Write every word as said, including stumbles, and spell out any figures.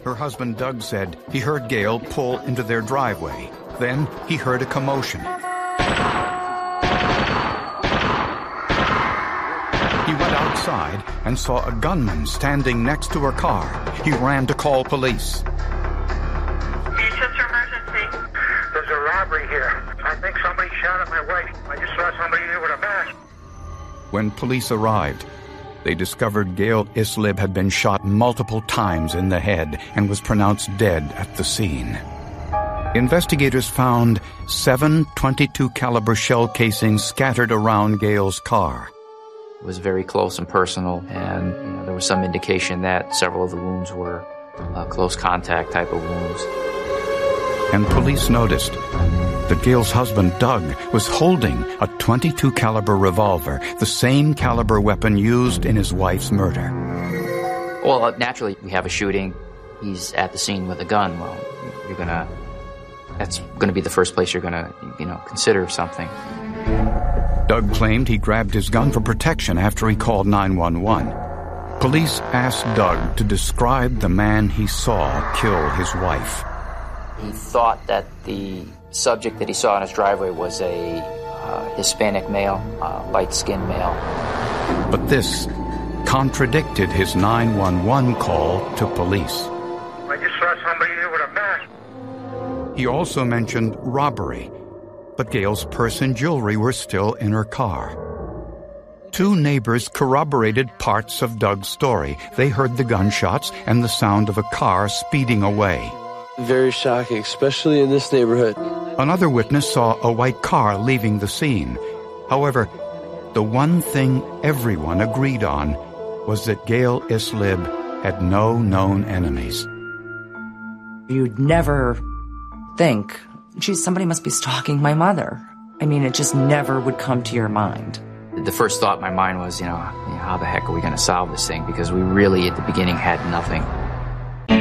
Her husband Doug said he heard Gail pull into their driveway. Then he heard a commotion. He went outside and saw a gunman standing next to her car. He ran to call police. Manchester emergency. There's a robbery here. I think somebody shot at my wife. I just saw somebody here with a mask. When police arrived, they discovered Gail Islib had been shot multiple times in the head and was pronounced dead at the scene. Investigators found seven twenty-two caliber shell casings scattered around Gail's car. It was very close and personal, and you know, there was some indication that several of the wounds were uh, close contact type of wounds. And police noticed that Gail's husband, Doug, was holding a twenty-two caliber revolver, the same caliber weapon used in his wife's murder. Well, naturally, we have a shooting. He's at the scene with a gun. Well, you're gonna, that's gonna be the first place you're gonna, you know, consider something. Doug claimed he grabbed his gun for protection after he called nine one one. Police asked Doug to describe the man he saw kill his wife. He thought that the subject that he saw in his driveway was a uh, Hispanic male, uh, light-skinned male. But this contradicted his nine one one call to police. I just saw somebody here with a mask. He also mentioned robbery, but Gail's purse and jewelry were still in her car. Two neighbors corroborated parts of Doug's story. They heard the gunshots and the sound of a car speeding away. Very shocking, especially in this neighborhood. Another witness saw a white car leaving the scene. However, the one thing everyone agreed on was that Gail Islib had no known enemies. You'd never think, geez, somebody must be stalking my mother. I mean, it just never would come to your mind. The first thought in my mind was, you know, how the heck are we going to solve this thing? Because we really, at the beginning, had nothing.